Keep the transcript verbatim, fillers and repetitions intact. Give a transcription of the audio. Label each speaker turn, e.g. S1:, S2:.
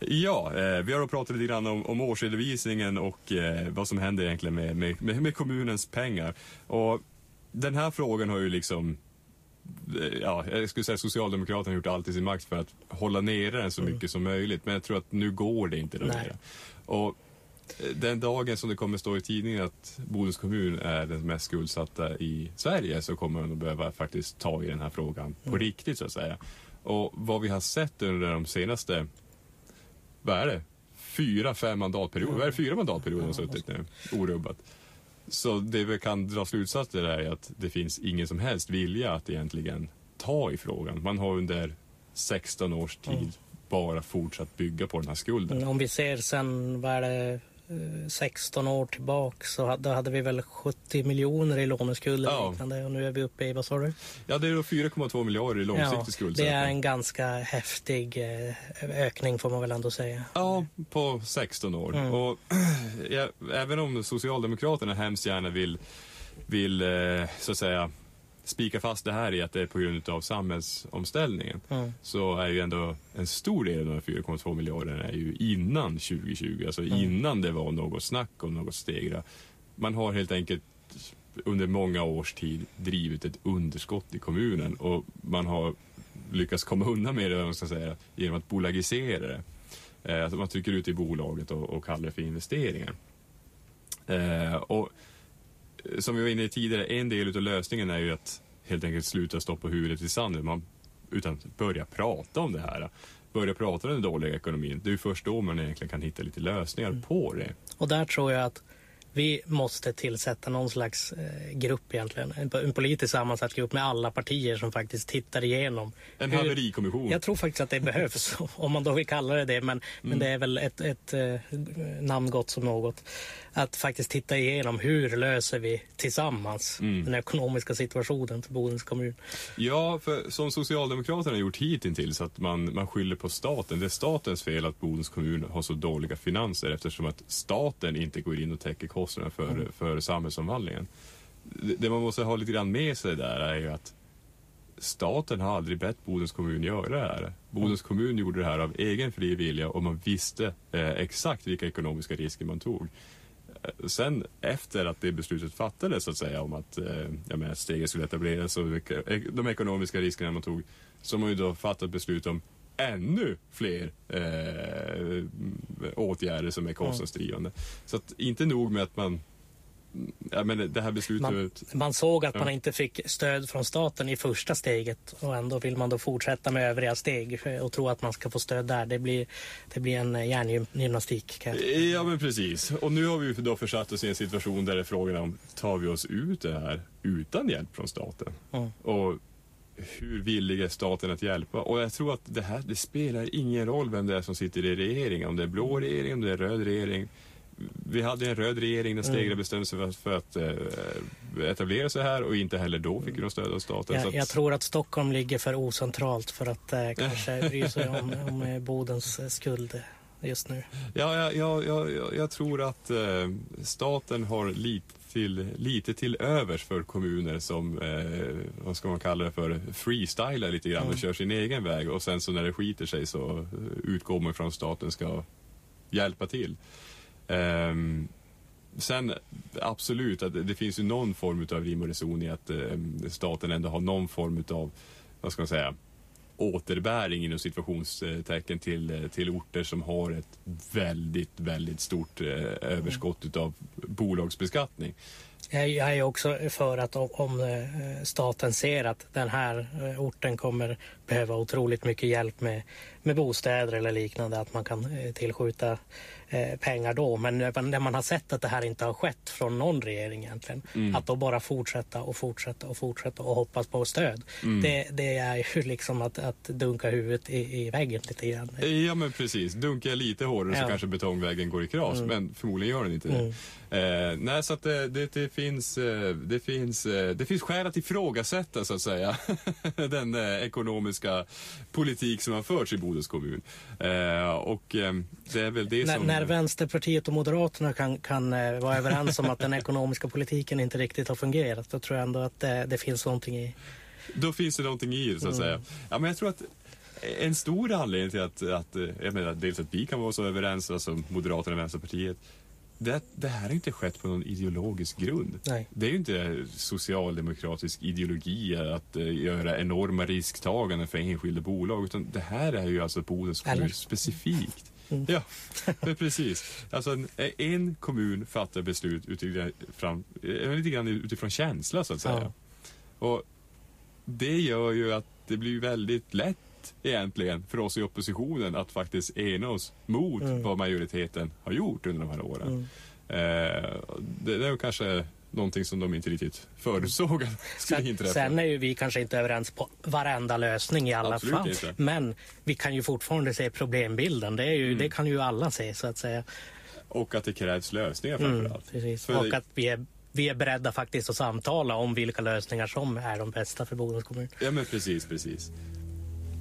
S1: Ja, eh, vi har då pratat lite grann om, om årsredovisningen och eh, vad som händer egentligen med, med, med, med kommunens pengar. Och den här frågan har ju liksom, eh, ja, jag skulle säga Socialdemokraterna har gjort allt i sin makt för att hålla nere den så mycket mm. som möjligt. Men jag tror att nu går det inte längre. Och den dagen som det kommer stå i tidningen att Bodens kommun är den mest skuldsatta i Sverige, så kommer man att behöva faktiskt ta i den här frågan på mm. riktigt, så att säga. Och vad vi har sett under de senaste, vad är det? Fyra, fem mandatperioder. Mm. Vad är det? Fyra mandatperioder har suttit nu, orubbat. Så det vi kan dra slutsatser är att det finns ingen som helst vilja att egentligen ta i frågan. Man har under sexton års tid mm. bara fortsatt bygga på den här skulden.
S2: Om vi ser sen, vad är det, sexton år tillbaka, så då hade vi väl sjuttio miljoner i låneskulder ja. liknande, och nu är vi uppe i, vad sa du?
S1: Ja, det är då fyra komma två miljarder i långsiktig ja, skuld.
S2: Det är en ganska häftig ökning, får man väl ändå säga.
S1: Ja, på sexton år. Mm. Och ja, även om Socialdemokraterna hemskt gärna vill, vill så att säga spika fast det här i att det är på grund av samhällsomställningen, mm. så är ju ändå en stor del av de fyra komma två miljarder är ju innan tjugo tjugo, alltså mm. innan det var något snack om något stegra. Man har helt enkelt under många års tid drivit ett underskott i kommunen, och man har lyckats komma undan med det, vad man ska säga, genom att bolagisera det. Eh, alltså man trycker ut i bolaget och, och kallar det för investeringar. Eh, och som vi var inne i tidigare, en del av lösningen är ju att helt enkelt sluta stoppa huvudet i sanden, man, utan börja prata om det här. Börja prata om den dåliga ekonomin. Det är ju först då man egentligen kan hitta lite lösningar mm. på det.
S2: Och där tror jag att vi måste tillsätta någon slags eh, grupp egentligen. En, en politiskt sammansatt grupp med alla partier som faktiskt tittar igenom.
S1: En
S2: hur,
S1: haverikommission.
S2: Jag tror faktiskt att det behövs, om man då vill kalla det det. Men, mm. men det är väl ett, ett eh, namn gott som något. Att faktiskt titta igenom hur löser vi tillsammans mm. den ekonomiska situationen för Bodens kommun.
S1: Ja, för som Socialdemokraterna har gjort hittills, att man, man skyller på staten. Det är statens fel att Bodens kommun har så dåliga finanser, eftersom att staten inte går in och täcker kostnaderna för, mm. för samhällsomvandlingen. Det, det man måste ha lite grann med sig där är ju att staten har aldrig bett Bodens kommun göra det här. Bodens mm. kommun gjorde det här av egen fri vilja, och man visste eh, exakt vilka ekonomiska risker man tog. Sen efter att det beslutet fattades, så att säga, om att eh, jag menar, steget skulle etableras och de ekonomiska riskerna man tog, så har man ju då fattat beslut om ännu fler eh, åtgärder som är kostnadsdrivande. Mm. Så att inte nog med att man ja, men det här beslutet...
S2: Man, man såg att ja. man inte fick stöd från staten i första steget, och ändå vill man då fortsätta med övriga steg och tro att man ska få stöd där. Det blir, det blir en hjärngymnastik.
S1: Ja, men precis. Och nu har vi då försatt oss i en situation där det är frågan om, tar vi oss ut det här utan hjälp från staten? Mm. Och hur villig är staten att hjälpa? Och jag tror att det här, det spelar ingen roll vem det är som sitter i regeringen. Om det är blå regering, om det är röd regering. Vi hade en röd regering när Stegra bestämde sig för att, för att äh, etablera sig här, och inte heller då fick de stöd av staten.
S2: Jag,
S1: så att...
S2: jag tror att Stockholm ligger för ocentralt för att äh, kanske bry sig om, om Bodens äh, skuld just nu.
S1: Ja, ja, ja, ja, ja jag tror att äh, staten har lite till, lite till övers för kommuner som, äh, vad ska man kalla det för, freestylar lite grann och mm. kör sin egen väg, och sen så när det skiter sig så utgår man från att staten ska hjälpa till. Um, sen absolut att det, det finns ju någon form av rim och reson i att um, staten ändå har någon form av, vad ska man säga, återbäring inom situationstecken till, till orter som har ett väldigt, väldigt stort uh, överskott utav bolagsbeskattning.
S2: Jag är också för att om staten ser att den här orten kommer behöva otroligt mycket hjälp med, med bostäder eller liknande, att man kan tillskjuta eh, pengar då. Men när man har sett att det här inte har skett från någon regering egentligen, mm. att då bara fortsätta och fortsätta och fortsätta och hoppas på stöd. Mm. Det, det är ju liksom att, att dunka huvudet i, i väggen lite grann.
S1: Ja, men precis. Dunkar lite hårdare ja. så kanske betongväggen går i kras, mm. men förmodligen gör den inte det. Mm. Eh, nej, så att det, det, det finns det finns det finns skäl att ifrågasätta, så att säga, den eh, ekonomiska politik som har förts i Bodens kommun. Eh, och eh, det är väl det
S2: när,
S1: som...
S2: När Vänsterpartiet och Moderaterna kan, kan eh, vara överens om att den ekonomiska politiken inte riktigt har fungerat, då tror jag ändå att det, det finns någonting i...
S1: Då finns det någonting i det, så att mm. säga. Ja, men jag tror att en stor anledning till att, att jag menar, dels att vi kan vara så överens, alltså Moderaterna och Vänsterpartiet, det, det här har inte skett på någon ideologisk grund.
S2: Nej.
S1: Det är ju inte socialdemokratisk ideologi att uh, göra enorma risktaganden för enskilda bolag, utan det här är ju alltså Bodens kommun specifikt. Mm. Ja, precis. Alltså en, en kommun fattar beslut utifrån, lite grann utifrån känsla, så att säga. Ja. Och det gör ju att det blir väldigt lätt egentligen för oss i oppositionen att faktiskt ena oss mot mm. vad majoriteten har gjort under de här åren. Mm. Eh, det, det är kanske någonting som de inte riktigt förutsåg skulle sen, inträffa.
S2: Sen är ju vi kanske inte överens på varenda lösning i alla
S1: Absolut
S2: fall.
S1: Inte.
S2: Men vi kan ju fortfarande se problembilden. Det, är ju, mm. det kan ju alla se, så att säga.
S1: Och att det krävs lösningar framförallt.
S2: Mm, precis. Och det... att vi är Vi är beredda faktiskt att samtala om vilka lösningar som är de bästa för Bodens kommun.
S1: Ja, men precis, precis.